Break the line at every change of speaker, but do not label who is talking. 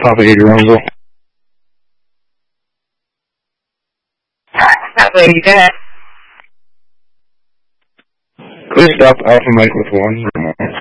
Propagator Rumble.
Lady Jack.
Please stop Alpha Mike with one.